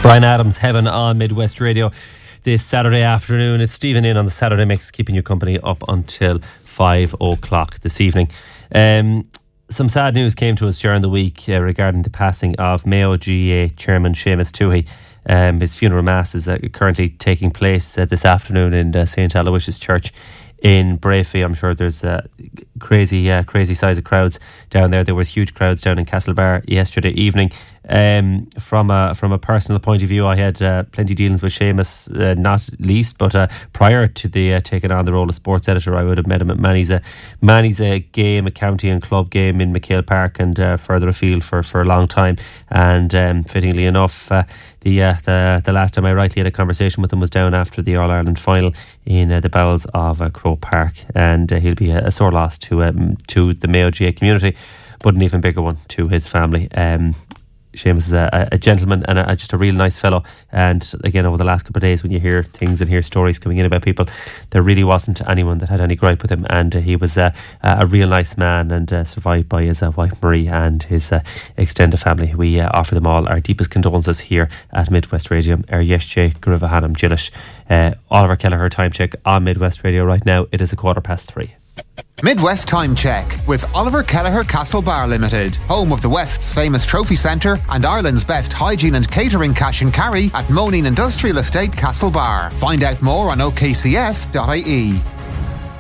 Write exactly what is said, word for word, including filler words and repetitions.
Bryan Adams, Heaven on Midwest Radio this Saturday afternoon. It's Stephen in on the Saturday Mix, keeping you company up until five o'clock this evening. Um, some sad news came to us during the week uh, regarding the passing of Mayo G A A Chairman Seamus Toohey. Um, his funeral mass is uh, currently taking place uh, this afternoon in uh, Saint Aloysius Church in Brayfay. I'm sure there's uh, crazy, uh, crazy size of crowds down there. There was huge crowds down in Castlebar yesterday evening. Um, from a from a personal point of view, I had uh, plenty of dealings with Seamus, uh, not least, but uh, prior to the uh, taking on the role of sports editor, I would have met him at Manny's uh, Manny's uh, game, a county and club game in McHale Park, and uh, further afield for, for a long time. And um, fittingly enough, uh, the uh, the the last time I rightly had a conversation with him was down after the All Ireland final in uh, the bowels of uh, Croke Park, and uh, he'll be a, a sore loss to um, to the Mayo G A A community, but an even bigger one to his family. Um, Seamus is a, a gentleman and a, just a real nice fellow. And again, over the last couple of days, when you hear things and hear stories coming in about people, there really wasn't anyone that had any gripe with him. And uh, he was uh, a real nice man, and uh, survived by his uh, wife Marie and his uh, extended family. We uh, offer them all our deepest condolences here at Midwest Radio. Ar Yeshe Grivahanam Jillish. Uh, Oliver Kelleher time check on Midwest Radio right now. It is a quarter past three. Midwest Time Check with Oliver Kelleher Castlebar Limited, home of the West's famous trophy centre and Ireland's best hygiene and catering cash and carry at Moneen Industrial Estate, Castlebar. Find out more on o k c s dot i e.